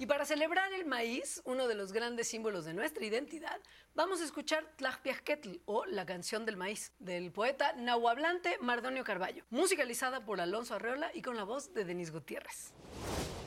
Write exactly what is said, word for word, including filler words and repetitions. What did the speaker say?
Y para celebrar el maíz, uno de los grandes símbolos de nuestra identidad, vamos a escuchar Tlajpiaxquetl, o La canción del maíz, del poeta nahuablante Mardonio Carballo, musicalizada por Alonso Arreola y con la voz de Denis Gutiérrez.